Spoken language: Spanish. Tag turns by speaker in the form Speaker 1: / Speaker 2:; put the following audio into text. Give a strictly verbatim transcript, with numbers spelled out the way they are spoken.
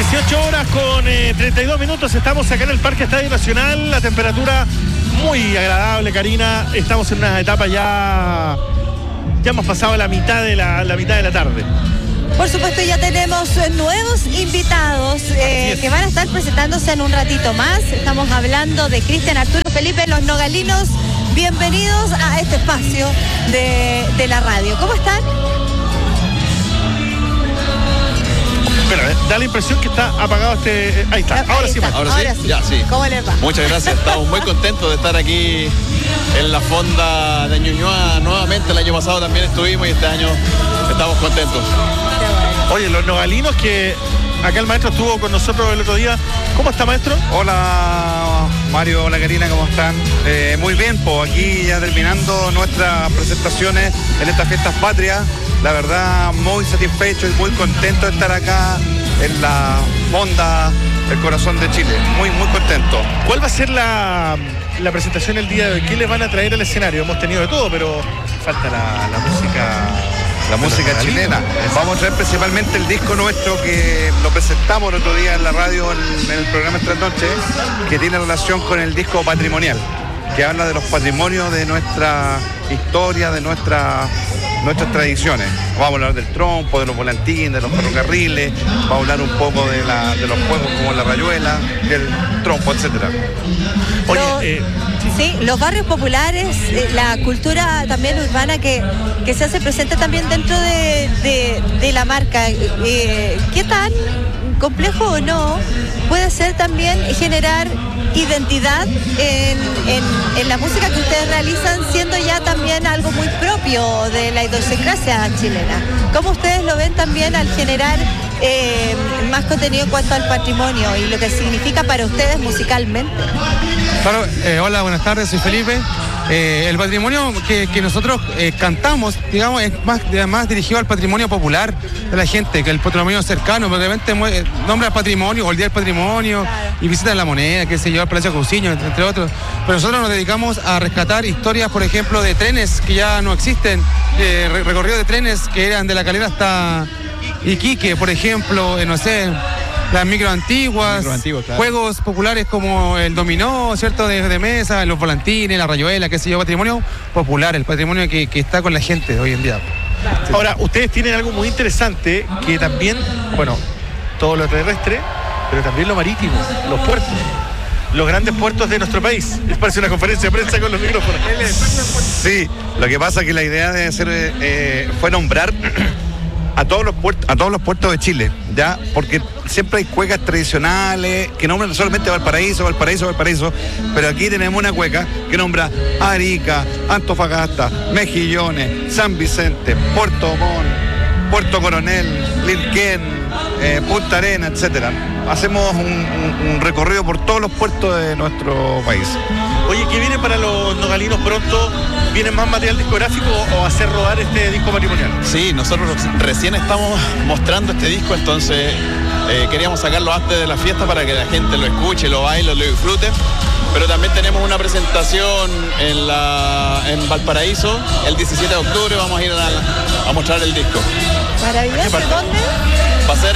Speaker 1: dieciocho horas con eh, treinta y dos minutos. Estamos acá en el Parque Estadio Nacional. La temperatura muy agradable, Karina. Estamos en una etapa ya... Ya hemos pasado la mitad de la, la mitad de la tarde.
Speaker 2: Por supuesto, ya tenemos nuevos invitados eh, que van a estar presentándose en un ratito más. Estamos hablando de Cristian Arturo Felipe, los nogalinos. Bienvenidos a este espacio de, de la radio. ¿Cómo están?
Speaker 1: Pero da la impresión que está apagado este... Ahí está, ahora
Speaker 2: Ahí
Speaker 1: sí.
Speaker 2: está.
Speaker 3: Ahora,
Speaker 2: Ahora
Speaker 3: sí,
Speaker 2: sí.
Speaker 3: ya sí.
Speaker 2: ¿Cómo les va?
Speaker 3: Muchas gracias, estamos muy contentos de estar aquí en la fonda de Ñuñoa nuevamente. El año pasado también estuvimos y este año estamos contentos.
Speaker 1: Oye, los nogalinos que... Acá el maestro estuvo con nosotros el otro día. ¿Cómo está, maestro?
Speaker 4: Hola Mario, hola Karina, ¿cómo están? Eh, muy bien, pues aquí ya terminando nuestras presentaciones en estas fiestas patrias. La verdad, muy satisfecho y muy contento de estar acá en la fonda del corazón de Chile. Muy, muy contento.
Speaker 1: ¿Cuál va a ser la, la presentación el día de hoy? ¿Qué les van a traer al escenario? Hemos tenido de todo, pero falta la, la música...
Speaker 4: La música chilena. Vamos a traer principalmente el disco nuestro que lo presentamos el otro día en la radio, en, en el programa Esta Noche, que tiene relación con el disco patrimonial, que habla de los patrimonios de nuestra historia, de nuestra, nuestras tradiciones. Vamos a hablar del trompo, de los volantines, de los ferrocarriles, vamos a hablar un poco de, la, de los juegos como la rayuela, del trompo, etcétera.
Speaker 1: Oye,
Speaker 2: Los,
Speaker 1: eh,
Speaker 2: sí, los barrios populares, eh, la cultura también urbana que, que se hace presente también dentro de, de, de la marca. Eh, ¿Qué tan complejo o no puede ser también generar identidad en, en, en la música que ustedes realizan, siendo ya también algo muy propio de la idiosincrasia chilena? ¿Cómo ustedes lo ven también al generar eh, más contenido en cuanto al patrimonio y lo que significa para ustedes musicalmente?
Speaker 5: Claro, eh, hola, buenas tardes, soy Felipe. Eh, el patrimonio que, que nosotros eh, cantamos, digamos, es más, más dirigido al patrimonio popular de la gente, que el patrimonio cercano, porque de repente nombra patrimonio, o el Día del Patrimonio, claro, y visitan La Moneda, qué sé yo, el Palacio Cousiño, entre otros. Pero nosotros nos dedicamos a rescatar historias, por ejemplo, de trenes que ya no existen, eh, recorrido de trenes que eran de La Calera hasta Iquique, por ejemplo, eh, no sé... Las micro antiguas,
Speaker 3: micro antiguas, claro,
Speaker 5: juegos populares como el dominó, ¿cierto? De, de mesa, los volantines, la rayuela, qué sé yo, patrimonio popular, el patrimonio que, que está con la gente hoy en día.
Speaker 1: Ahora, ustedes tienen algo muy interesante que también, bueno, todo lo terrestre, pero también lo marítimo, los puertos, los grandes puertos de nuestro país. Les parece una conferencia de prensa con los micrófonos.
Speaker 4: Sí, lo que pasa es que la idea de hacer eh, fue nombrar a todos los puertos, a todos los puertos de Chile, ya, porque siempre hay cuecas tradicionales que nombran solamente Valparaíso, Valparaíso, Valparaíso, pero aquí tenemos una cueca que nombra Arica, Antofagasta, Mejillones, San Vicente, Puerto Montt, Puerto Coronel, Lilquén, eh, Punta Arenas, etcétera. Hacemos un, un, un recorrido por todos los puertos de nuestro país.
Speaker 1: Oye, ¿qué viene para los nogalinos pronto? ¿Viene más material discográfico o hacer rodar este disco patrimonial?
Speaker 3: Sí, nosotros recién estamos mostrando este disco, entonces eh, queríamos sacarlo antes de la fiesta para que la gente lo escuche, lo baile, lo disfrute. Pero también tenemos una presentación en, la, en Valparaíso el diecisiete de octubre, vamos a ir a, a mostrar el disco.
Speaker 2: Maravilloso. ¿Dónde?